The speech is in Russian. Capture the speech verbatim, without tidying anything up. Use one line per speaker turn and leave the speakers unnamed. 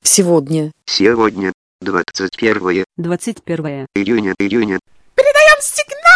Сегодня.
Сегодня двадцать первое
двадцать первое
июня июня.
Передаем сигнал!